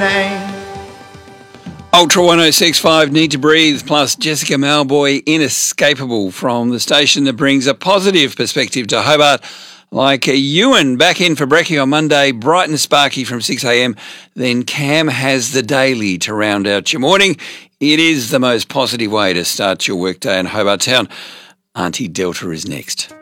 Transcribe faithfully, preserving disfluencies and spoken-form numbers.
Ultra one oh six point five, Need to Breathe, plus Jessica Malboy, Inescapable, from the station that brings a positive perspective to Hobart. Like uh, Ewan back in for brekkie on Monday, bright and sparky from six a.m. Then Cam has the daily to round out your morning. It is the most positive way to start your workday in Hobart Town. Auntie Delta is next.